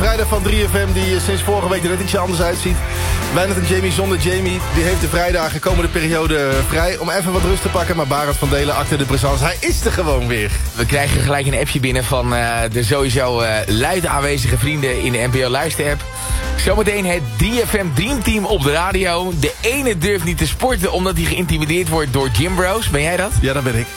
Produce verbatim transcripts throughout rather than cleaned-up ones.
vrijdag van drie F M die sinds vorige week er net ietsje anders uitziet. Wijnand en Jamie zonder Jamie. Die heeft de vrijdagen komende periode vrij om even wat rust te pakken. Maar Barend van Delen achter de présence. Hij is er gewoon weer. We krijgen gelijk een appje binnen van uh, de sowieso uh, luid aanwezige vrienden in de N P O Luister-app. Zometeen het drie F M Dreamteam op de radio. De ene durft niet te sporten omdat hij geïntimideerd wordt door Gym Bros. Ben jij dat? Ja, dat ben ik.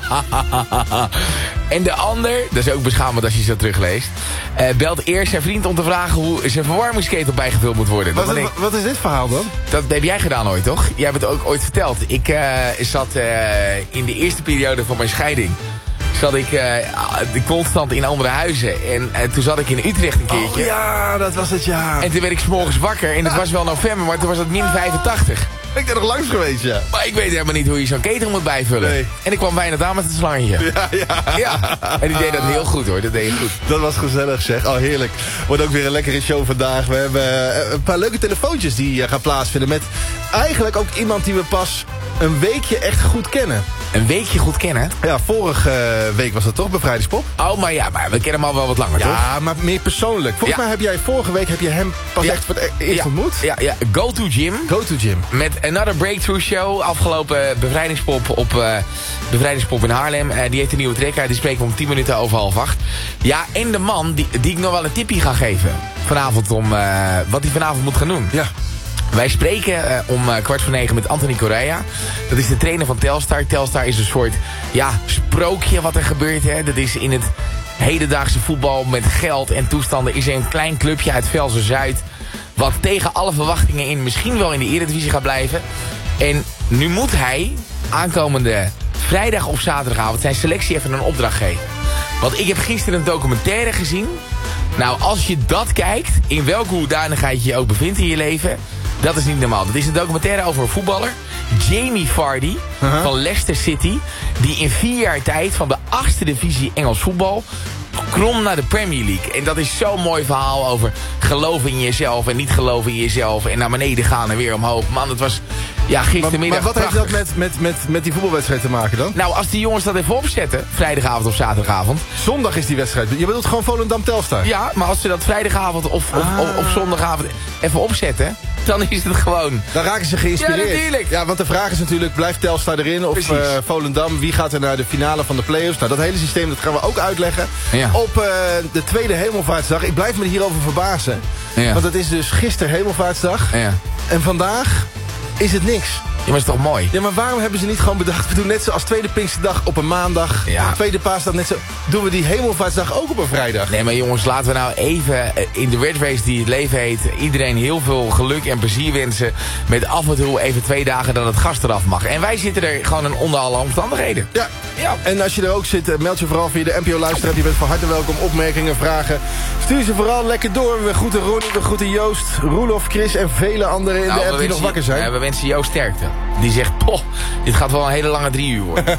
En de ander, dat is ook beschamend als je zo terugleest, uh, belt eerst zijn vriend om te vragen hoe zijn verwarmingsketel bijgevuld moet worden. Wat, is, wat is dit verhaal dan? Dat heb jij gedaan ooit, toch? Jij hebt het ook ooit verteld. Ik uh, zat uh, in de eerste periode van mijn scheiding. Zat ik uh, constant in andere huizen. En uh, toen zat ik in Utrecht een keertje. Oh ja, dat was het, ja. En toen werd ik 's morgens wakker. En het was wel november, maar toen was het min vijfentachtig. Ik ben er nog langs geweest, ja. Maar ik weet helemaal niet hoe je zo'n ketel moet bijvullen. Nee. En ik kwam weinig aan met het slangetje. Ja, ja. ja. En die deed dat heel goed, hoor. Dat deed je goed. Dat was gezellig, zeg. Oh, heerlijk. Wordt ook weer een lekkere show vandaag. We hebben uh, een paar leuke telefoontjes die uh, gaan plaatsvinden met eigenlijk ook iemand die we pas een weekje echt goed kennen. Een weekje goed kennen? Ja, vorige uh, week was dat toch, Bevrijdingspop? Oh, maar ja, maar we kennen hem al wel wat langer, ja, toch? Ja, maar meer persoonlijk. Volgens ja. mij heb jij vorige week heb je hem pas ja. echt voor het eerst ja. ontmoet. Ja, ja, Go to Gym. Go to Gym. Met Another Breakthrough Show. Afgelopen Bevrijdingspop op uh, Bevrijdingspop in Haarlem. Uh, die heeft een nieuwe track uit. Die spreken we om tien minuten over half acht. Ja, en de man die, die ik nog wel een tipje ga geven. Vanavond om uh, wat hij vanavond moet gaan doen. Ja. Wij spreken uh, om uh, kwart voor negen met Anthony Correa. Dat is de trainer van Telstar. Telstar is een soort ja, sprookje wat er gebeurt. Hè. Dat is in het hedendaagse voetbal met geld en toestanden. Is er een klein clubje uit Velzen-Zuid. Wat tegen alle verwachtingen in misschien wel in de Eredivisie gaat blijven. En nu moet hij aankomende vrijdag of zaterdagavond zijn selectie even een opdracht geven. Want ik heb gisteren een documentaire gezien. Nou, als je dat kijkt, in welke hoedanigheid je je ook bevindt in je leven, dat is niet normaal. Dat is een documentaire over een voetballer, Jamie Vardy, uh-huh. van Leicester City, die in vier jaar tijd van de achtste divisie Engels voetbal klom naar de Premier League. En dat is zo'n mooi verhaal over geloven in jezelf en niet geloven in jezelf en naar beneden gaan en weer omhoog. Man, het was ja, gistermiddag Maar, maar wat prachtig. heeft dat met, met, met, met die voetbalwedstrijd te maken dan? Nou, als die jongens dat even opzetten, vrijdagavond of zaterdagavond. Zondag is die wedstrijd. Je bedoelt gewoon Volendam-Telstar? Ja, maar als ze dat vrijdagavond of, of, ah. of, of zondagavond even opzetten, dan is het gewoon. Dan raken ze geïnspireerd. Ja, natuurlijk. Ja, want de vraag is natuurlijk, blijft Telstar erin of uh, Volendam? Wie gaat er naar de finale van de play-offs? Nou, dat hele systeem dat gaan we ook uitleggen. Ja. Op uh, de tweede Hemelvaartsdag. Ik blijf me hierover verbazen. Ja. Want het is dus gisteren Hemelvaartsdag. Ja. En vandaag is het niks. Ja, maar is toch mooi? Ja, maar waarom hebben ze niet gewoon bedacht, we doen net zoals tweede Pinksterdag op een maandag, ja. tweede paasdag net zo, doen we die Hemelvaartsdag ook op een vrijdag? Nee, maar jongens, laten we nou even in de red race die het leven heet, iedereen heel veel geluk en plezier wensen, met af en toe even twee dagen dat het gas eraf mag. En wij zitten er gewoon in onder alle omstandigheden. Ja. Ja. En als je er ook zit, meld je vooral via de N P O Luisteraar. Je bent van harte welkom. Opmerkingen, vragen. Stuur ze vooral lekker door. We groeten Ronnie, we groeten Joost, Roelof, Chris en vele anderen in nou, de app die nog wakker zijn. Ja, we wensen Joost sterkte. Die zegt, poh, dit gaat wel een hele lange drie uur worden.